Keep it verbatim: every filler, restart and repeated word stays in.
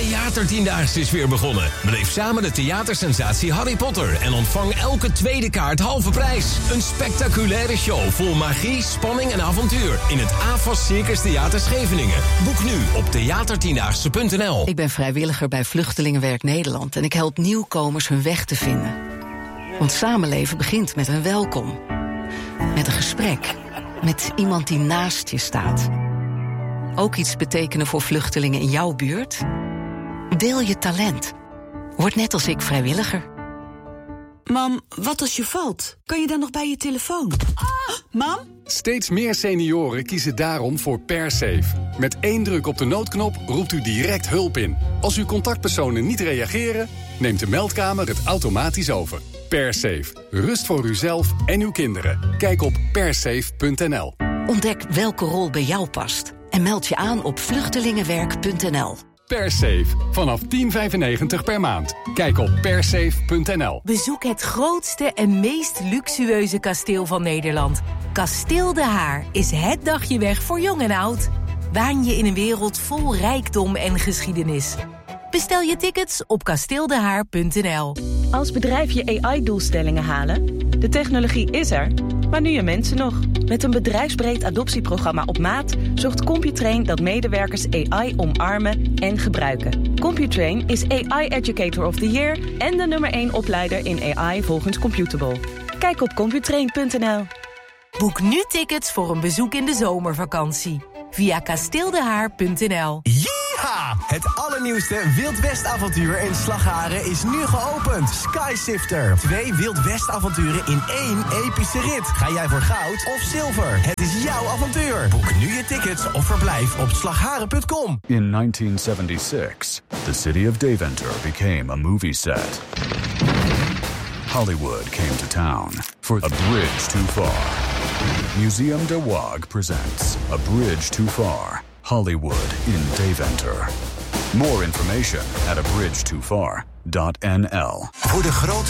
Theatertiendaagse is weer begonnen. Beleef samen de theatersensatie Harry Potter en ontvang elke tweede kaart halve prijs. Een spectaculaire show vol magie, spanning en avontuur in het A F A S Circus Theater Scheveningen. Boek nu op theatertiendaagse punt n l. Ik ben vrijwilliger bij Vluchtelingenwerk Nederland en ik help nieuwkomers hun weg te vinden. Want samenleven begint met een welkom. Met een gesprek. Met iemand die naast je staat. Ook iets betekenen voor vluchtelingen in jouw buurt? Deel je talent. Word net als ik vrijwilliger. Mam, wat als je valt? Kan je dan nog bij je telefoon? Ah, mam? Steeds meer senioren kiezen daarom voor PerSafe. Met één druk op de noodknop roept u direct hulp in. Als uw contactpersonen niet reageren, neemt de meldkamer het automatisch over. PerSafe. Rust voor uzelf en uw kinderen. Kijk op persafe punt n l. Ontdek welke rol bij jou past. En meld je aan op vluchtelingenwerk punt n l. PerSafe. Vanaf tien vijfennegentig per maand. Kijk op persafe punt n l. Bezoek het grootste en meest luxueuze kasteel van Nederland. Kasteel De Haar is het dagje weg voor jong en oud. Waan je in een wereld vol rijkdom en geschiedenis. Bestel je tickets op kasteeldehaar punt n l. Als bedrijf je A I-doelstellingen halen? De technologie is er, maar nu je mensen nog. Met een bedrijfsbreed adoptieprogramma op maat zorgt Computrain dat medewerkers A I omarmen en gebruiken. Computrain is A I Educator of the Year en de nummer één opleider in A I volgens Computable. Kijk op computrain punt n l. Boek nu tickets voor een bezoek in de zomervakantie. Via kasteeldehaar punt n l. Yeeha! Het allernieuwste Wild West avontuur in Slagharen is nu geopend. Skysifter. Twee Wild West avonturen in één epische rit. Ga jij voor goud of zilver? Het is jouw avontuur. Boek nu je tickets of verblijf op slagharen punt com. In nineteen seventy-six, the city of Deventer became a movie set. Hollywood came to town for A Bridge Too Far. Museum de Waag presents A Bridge Too Far, Hollywood in Deventer. More information at a bridge too far dot n l. Voor de grootste